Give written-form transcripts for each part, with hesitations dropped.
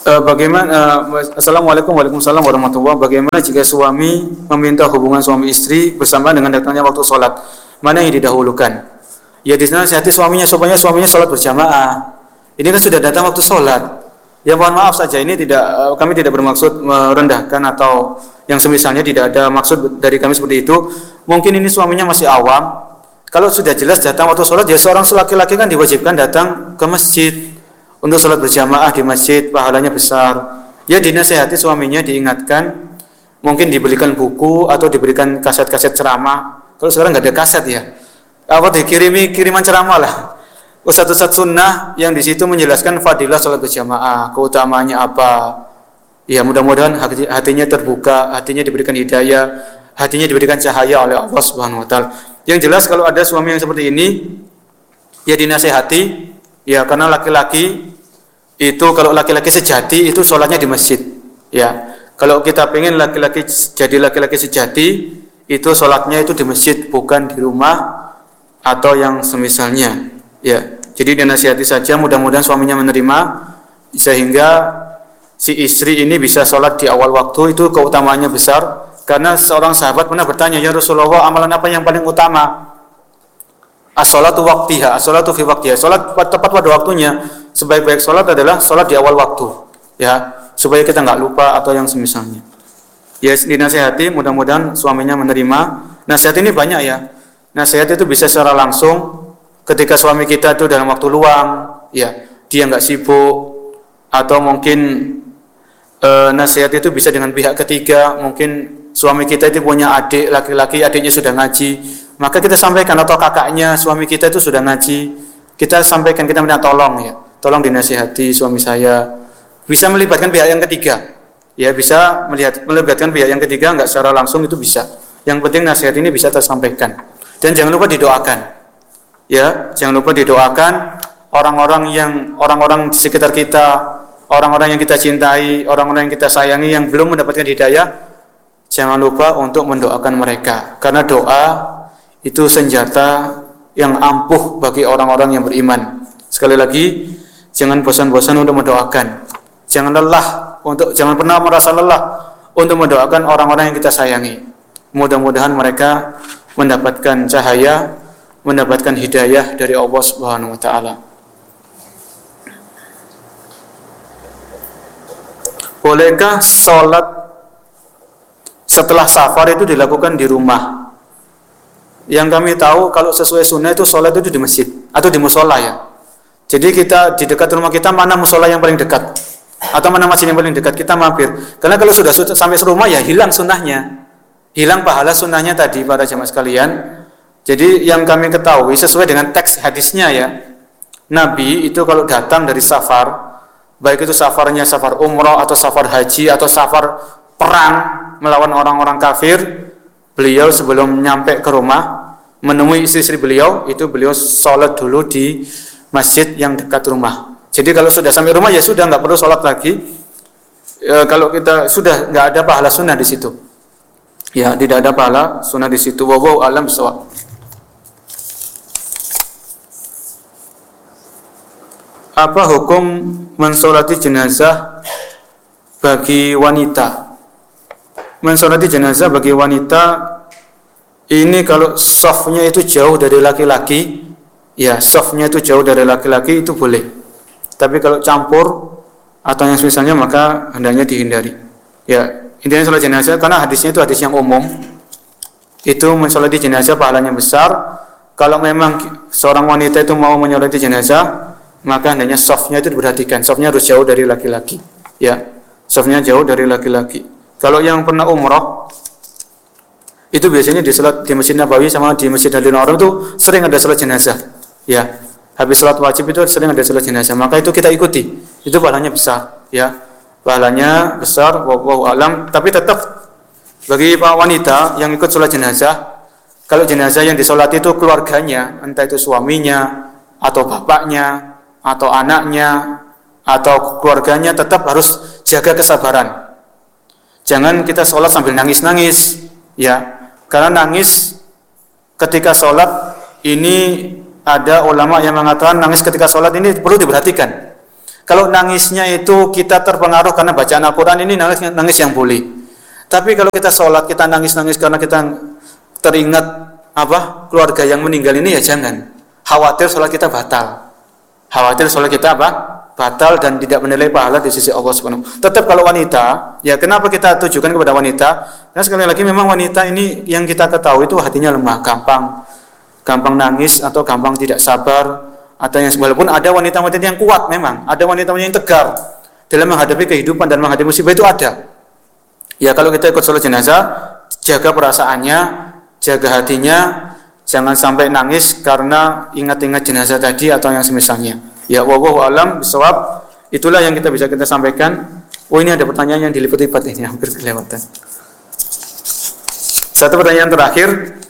Assalamualaikum Waalaikumsalam warahmatullahi. Bagaimana jika suami meminta hubungan suami istri bersamaan dengan datangnya waktu sholat, mana yang didahulukan? Ya dinasihati suaminya supaya suaminya sholat berjamaah. Ini kan sudah datang waktu sholat. Ya mohon maaf saja, ini kami tidak bermaksud merendahkan atau yang semisalnya, tidak ada maksud dari kami seperti itu. Mungkin ini suaminya masih awam. Kalau sudah jelas datang waktu sholat, ya seorang laki-laki kan diwajibkan datang ke masjid untuk sholat berjamaah di masjid, pahalanya besar. Ya dinasihati suaminya, diingatkan, mungkin dibelikan buku atau diberikan kaset-kaset ceramah. Kalau sekarang nggak ada kaset ya, dikirimi kiriman ceramah lah, ustadz-ustadz sunnah yang di situ menjelaskan fadilah sholat berjamaah, keutamaannya apa. Ya mudah-mudahan hatinya terbuka, hatinya diberikan hidayah, hatinya diberikan cahaya oleh Allah Subhanahu Wa Taala. Yang jelas kalau ada suami yang seperti ini, ya dinasihati. Ya karena laki-laki itu, kalau laki-laki sejati itu sholatnya di masjid. Ya kalau kita pengen laki-laki jadi laki-laki sejati, itu sholatnya itu di masjid, bukan di rumah atau yang semisalnya. Ya jadi dinasihati saja, mudah-mudahan suaminya menerima sehingga si istri ini bisa sholat di awal waktu. Itu keutamaannya besar, karena seorang sahabat pernah bertanya, ya Rasulullah, amalan apa yang paling utama? As-sholatu waqtiha, as-sholatu fi waqtiha. Sholat tepat pada waktunya. Sebaik-baik sholat adalah sholat di awal waktu, ya, supaya kita nggak lupa atau yang semisalnya. Ya dinasihati, mudah-mudahan suaminya menerima. Nasihat ini banyak ya. Nasihat itu bisa secara langsung ketika suami kita itu dalam waktu luang, ya, dia nggak sibuk, atau mungkin nasihat itu bisa dengan pihak ketiga. Mungkin suami kita itu punya adik laki-laki, adiknya sudah ngaji, maka kita sampaikan, atau kakaknya suami kita itu sudah ngaji, kita sampaikan, kita minta tolong, ya, tolong dinasihati suami saya. Bisa melibatkan pihak yang ketiga, ya, bisa melibatkan pihak yang ketiga, nggak secara langsung itu bisa. Yang penting nasihat ini bisa tersampaikan. Dan jangan lupa didoakan, ya, jangan lupa didoakan orang-orang di sekitar kita, orang-orang yang kita cintai, orang-orang yang kita sayangi yang belum mendapatkan hidayah. Jangan lupa untuk mendoakan mereka, karena doa itu senjata yang ampuh bagi orang-orang yang beriman. Sekali lagi, jangan bosan-bosan untuk mendoakan. Jangan pernah merasa lelah untuk mendoakan orang-orang yang kita sayangi. Mudah-mudahan mereka mendapatkan cahaya, mendapatkan hidayah dari Allah Subhanahu Wa Taala. Bolehkah sholat setelah safar itu dilakukan di rumah? Yang kami tahu, kalau sesuai sunnah itu sholat itu di masjid atau di musola, ya. Jadi kita di dekat rumah kita, mana musola yang paling dekat atau mana masjid yang paling dekat, kita mampir. Karena kalau sudah sampai rumah, ya hilang sunnahnya, hilang pahala sunnahnya tadi, para jamaah sekalian. Jadi yang kami ketahui sesuai dengan teks hadisnya, ya, Nabi itu kalau datang dari safar, baik itu safarnya safar umrah atau safar haji atau safar perang melawan orang-orang kafir, beliau sebelum nyampe ke rumah menemui istri-istri beliau, itu beliau sholat dulu di masjid yang dekat rumah. Jadi kalau sudah sampai rumah, ya sudah, nggak perlu sholat lagi. Kalau kita sudah nggak ada pahala sunnah di situ, ya, tidak ada pahala sunnah di situ. Wallahu a'lam bishawab. Apa hukum mensolati jenazah bagi wanita? Mensolati jenazah bagi wanita ini kalau softnya itu jauh dari laki-laki, ya, softnya itu jauh dari laki-laki itu boleh. Tapi kalau campur atau yang semisalnya, maka hendaknya dihindari. Ya, intinya sholat jenazah, karena hadisnya itu hadis yang umum, itu mensolati jenazah pahalanya besar. Kalau memang seorang wanita itu mau mensolati jenazah, maka hendaknya softnya itu diperhatikan. Softnya harus jauh dari laki-laki, ya, softnya jauh dari laki-laki. Kalau yang pernah umroh, itu biasanya di sholat di Masjid Nabawi sama di Masjid Al-Haram itu sering ada sholat jenazah, ya. Habis sholat wajib itu sering ada sholat jenazah, maka itu kita ikuti. Itu pahalanya besar, ya, pahalanya besar. Wallahu a'lam. Tapi tetap bagi para wanita yang ikut sholat jenazah, kalau jenazah yang disolati itu keluarganya, entah itu suaminya atau bapaknya atau anaknya atau keluarganya, tetap harus jaga kesabaran. Jangan kita sholat sambil nangis-nangis, ya, karena nangis ketika sholat ini ada ulama yang mengatakan nangis ketika sholat ini perlu diperhatikan. Kalau nangisnya itu kita terpengaruh karena bacaan Al-Quran, ini nangis yang boleh. Tapi kalau kita sholat, kita nangis-nangis karena kita teringat keluarga yang meninggal, ini ya jangan. Khawatir sholat kita batal. Khawatir sholat kita batal dan tidak menilai pahala di sisi Allah Subhanahu. Tetap kalau wanita, ya kenapa kita tujukan kepada wanita? Karena sekali lagi memang wanita ini yang kita ketahui itu hatinya lemah, gampang nangis atau gampang tidak sabar. Atau yang walaupun ada wanita-wanita yang kuat, memang ada wanita-wanita yang tegar dalam menghadapi kehidupan dan menghadapi musibah, itu ada. Ya kalau kita ikut sholat jenazah, jaga perasaannya, jaga hatinya, jangan sampai nangis karena ingat-ingat jenazah tadi atau yang semisalnya. Ya wallahu alam bisawab. Itulah yang kita bisa sampaikan. Oh, ini ada pertanyaan yang dilipat-lipat ini, hampir kelewatan. Satu pertanyaan terakhir.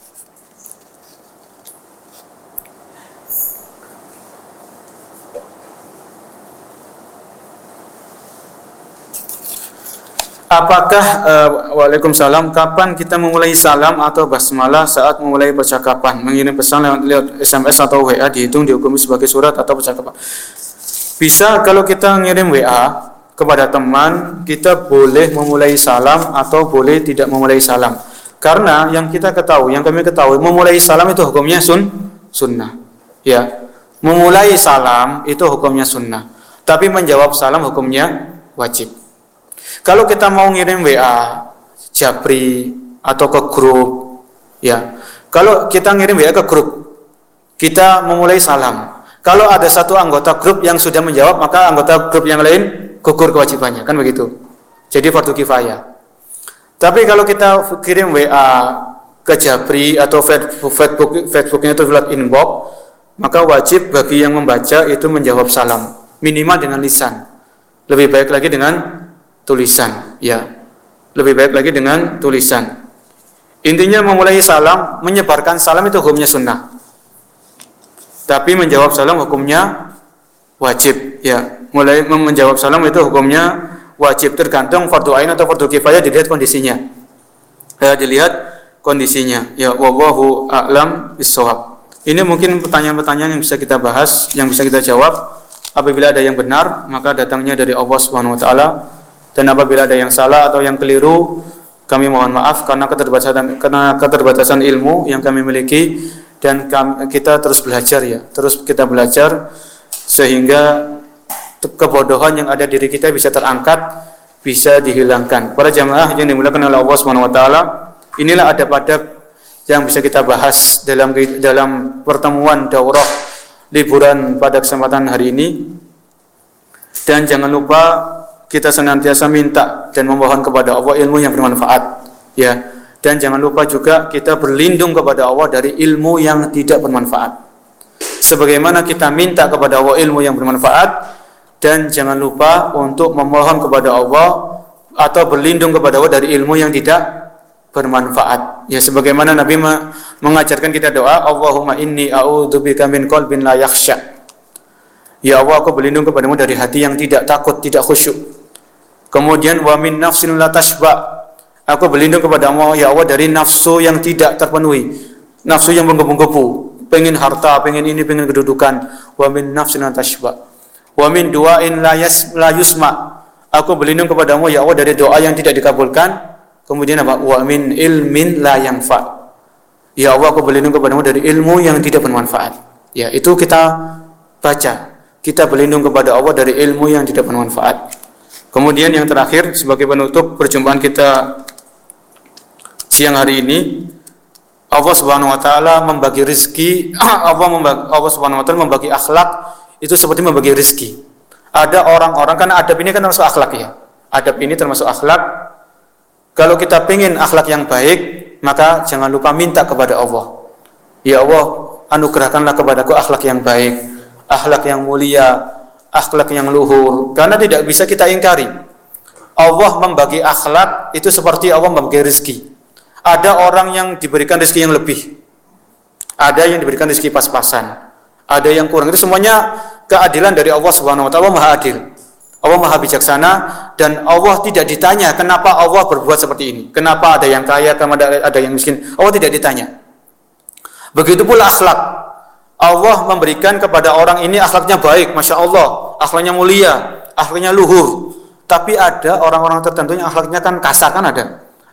Apakah Waalaikumsalam, kapan kita memulai salam atau basmalah saat memulai percakapan? Mengirim pesan lewat SMS atau WA dihitung dihukumi sebagai surat atau percakapan? Bisa kalau kita ngirim WA kepada teman, kita boleh memulai salam atau boleh tidak memulai salam. Karena yang kami ketahui, memulai salam itu hukumnya sunnah. Ya, memulai salam itu hukumnya sunnah. Tapi menjawab salam hukumnya wajib. Kalau kita mau ngirim WA, japri atau ke grup, ya. Kalau kita ngirim WA ke grup, kita memulai salam. Kalau ada satu anggota grup yang sudah menjawab, maka anggota grup yang lain gugur kewajibannya, kan begitu. Jadi fardu kifayah. Tapi kalau kita kirim WA ke japri atau Facebooknya itu lewat inbox, maka wajib bagi yang membaca itu menjawab salam, minimal dengan lisan. Lebih baik lagi dengan tulisan, ya. Lebih baik lagi dengan tulisan. Intinya memulai salam, menyebarkan salam itu hukumnya sunnah. Tapi menjawab salam hukumnya wajib, ya. Mulai menjawab salam itu hukumnya wajib, tergantung fardu ain atau fardu kifayah, dilihat kondisinya. Dilihat kondisinya. Ya, wallahu a'lam bissawab. Ini mungkin pertanyaan-pertanyaan yang bisa kita bahas, yang bisa kita jawab. Apabila ada yang benar, maka datangnya dari Allah Subhanahu wa taala. Dan apabila ada yang salah atau yang keliru, kami mohon maaf karena keterbatasan ilmu yang kami miliki, dan kita terus belajar, ya. Terus kita belajar sehingga kebodohan yang ada di diri kita bisa terangkat, bisa dihilangkan. Para jamaah yang dimuliakan oleh Allah Subhanahu wa taala, inilah adab-adab yang bisa kita bahas dalam pertemuan daurah liburan pada kesempatan hari ini. Dan jangan lupa kita senantiasa minta dan memohon kepada Allah ilmu yang bermanfaat, ya. Dan jangan lupa juga kita berlindung kepada Allah dari ilmu yang tidak bermanfaat. Sebagaimana kita minta kepada Allah ilmu yang bermanfaat, dan jangan lupa untuk memohon kepada Allah atau berlindung kepada Allah dari ilmu yang tidak bermanfaat. Ya, sebagaimana Nabi mengajarkan kita doa, Allahumma inni a'udzubika min qalbin la yakhsha. Ya Allah, aku berlindung kepadamu dari hati yang tidak takut, tidak khusyuk. Kemudian wa min nafsin la tashba. Aku berlindung kepadamu ya Allah dari nafsu yang tidak terpenuhi, nafsu yang menggebu-gebu, pengen harta, pengen ini, pengen kedudukan. Wa min nafsin la tashba. Wa min du'ain la yusma. Aku berlindung kepadamu ya Allah dari doa yang tidak dikabulkan. Kemudian apa? Wa min ilmin la yanfa. Ya Allah, aku berlindung kepadamu dari ilmu yang tidak bermanfaat. Ya, itu kita baca. Kita berlindung kepada Allah dari ilmu yang tidak bermanfaat. Kemudian yang terakhir sebagai penutup perjumpaan kita siang hari ini, Allah Subhanahu wa taala membagi rezeki, Allah Subhanahu wa taala membagi akhlak itu seperti membagi rezeki. Ada orang-orang, kan adab ini kan termasuk akhlak, ya. Adab ini termasuk akhlak. Kalau kita ingin akhlak yang baik, maka jangan lupa minta kepada Allah. Ya Allah, anugerahkanlah kepadaku akhlak yang baik, akhlak yang mulia, akhlak yang luhur. Karena tidak bisa kita ingkari, Allah membagi akhlak itu seperti Allah membagi rezeki. Ada orang yang diberikan rezeki yang lebih, ada yang diberikan rezeki pas-pasan, ada yang kurang. Itu semuanya keadilan dari Allah Subhanahu wa taala. Maha adil, Allah maha bijaksana, dan Allah tidak ditanya kenapa Allah berbuat seperti ini, kenapa ada yang kaya, kenapa ada yang miskin. Allah tidak ditanya. Begitu pula akhlak. Allah memberikan kepada orang ini akhlaknya baik, Masya Allah. akhlaknya mulia, akhlaknya luhur. Tapi ada orang-orang tertentu yang akhlaknya kan kasar, kan ada.